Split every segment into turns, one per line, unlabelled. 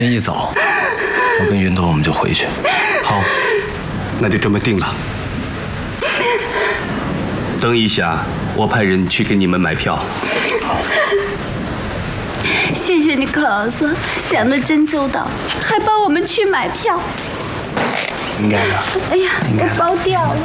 天一早，我跟云朵我们就回去。
好，那就这么定了。等一下，我派人去给你们买票。
谢谢你，克劳斯，想得真周到，还帮我们去买票。
应该的。
哎呀，我包掉了。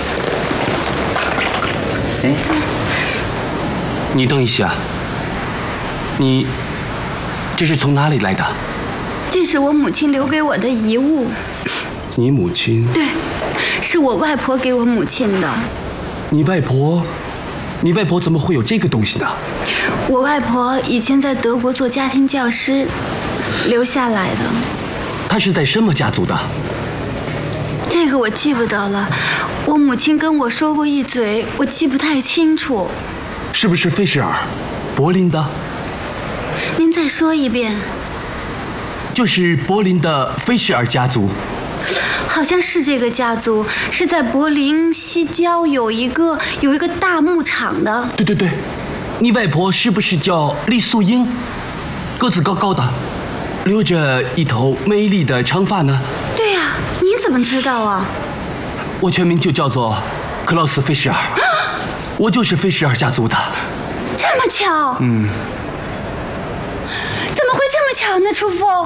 哎，
你等一下，你这是从哪里来的？
这是我母亲留给我的遗物。
你母亲？
对，是我外婆给我母亲的。
你外婆？你外婆怎么会有这个东西呢？
我外婆以前在德国做家庭教师，留下来的。
她是在什么家族的？
这个我记不得了，我母亲跟我说过一嘴，我记不太清楚。
是不是费舍尔？柏林的？
您再说一遍。
就是柏林的费舍尔家族。
好像是这个家族，是在柏林西郊有一个大牧场的。
对对对，你外婆是不是叫李素英？个子高高的，留着一头美丽的长发呢。
对呀，你怎么知道啊？
我全名就叫做克劳斯·费舍尔，我就是费舍尔家族的。
这么巧？
嗯。
怎么会这么巧呢，楚风？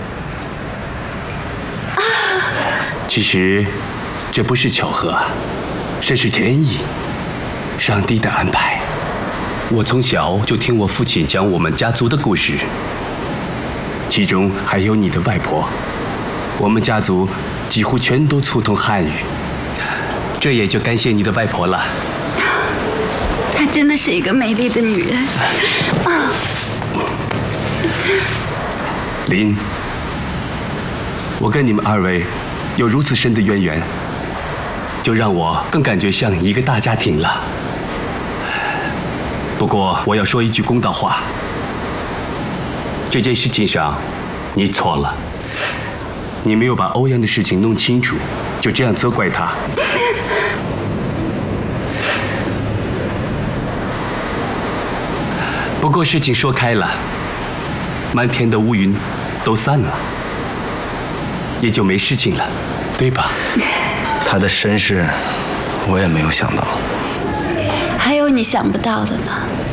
啊！
其实，这不是巧合，这是天意，上帝的安排。我从小就听我父亲讲我们家族的故事，其中还有你的外婆。我们家族几乎全都粗通汉语，这也就感谢你的外婆了。
她真的是一个美丽的女人啊！
林，我跟你们二位有如此深的渊源，就让我更感觉像一个大家庭了。不过我要说一句公道话，这件事情上你错了，你没有把欧阳的事情弄清楚，就这样责怪他。不过事情说开了，满天的乌云都散了，也就没事情了，对吧？
他的身世，我也没有想到。
还有你想不到的呢。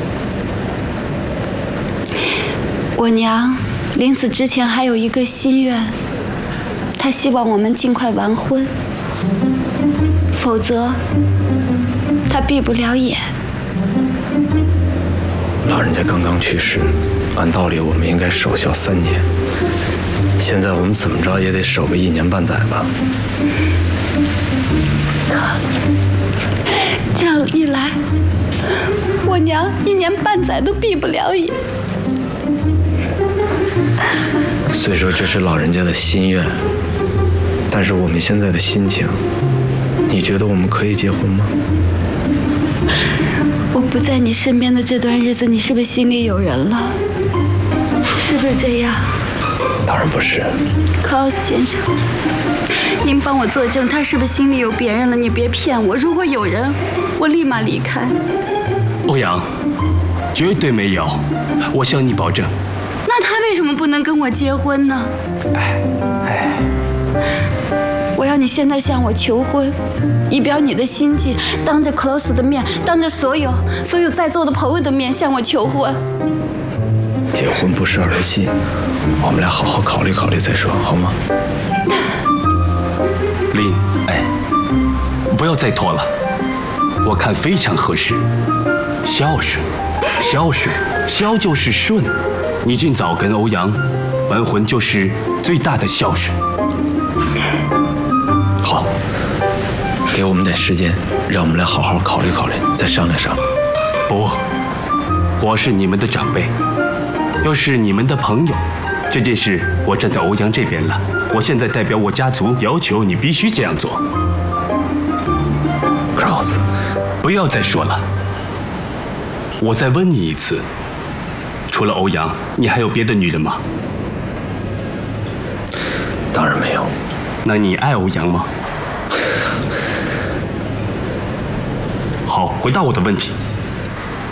我娘临死之前还有一个心愿，她希望我们尽快完婚，否则她闭不了眼。
老人家刚刚去世，按道理我们应该守孝3年，现在我们怎么着也得守个1年半载吧。
可是这样一来，我娘1年半载都闭不了眼。
虽说这是老人家的心愿，但是我们现在的心情，你觉得我们可以结婚吗？
我不在你身边的这段日子，你是不是心里有人了？是不是这样？
当然不是。
克劳斯先生，您帮我作证，他是不是心里有别人了？你别骗我，如果有人，我立马离开。
欧阳，绝对没有，我向你保证。
那他为什么不能跟我结婚呢？我要你现在向我求婚，以表你的心迹，当着克劳斯的面，当着所有在座的朋友的面向我求婚。
结婚不是儿戏，我们俩好好考虑考虑再说，好吗？
林，不要再拖了，我看非常合适。孝顺，孝就是顺，你尽早跟欧阳完婚就是最大的孝顺。
好，给我们点时间，让我们俩好好考虑考虑，再商量商量。
不，我是你们的长辈，又是你们的朋友，这件事我站在欧阳这边了。我现在代表我家族要求你必须这样做。
Kraus，
不要再说了。我再问你一次，除了欧阳，你还有别的女人吗？
当然没有。
那你爱欧阳吗？好，回答我的问题。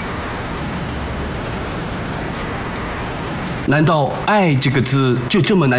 难道爱这个字就这么难